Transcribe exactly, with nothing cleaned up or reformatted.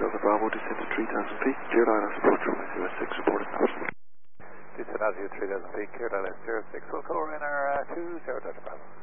Delta Bravo, descend to three thousand feet, cleared I L S approach runway zero six, reporting out. Descend altitude three thousand feet, cleared I L S zero six, we'll go in our uh, two zero Delta Bravo.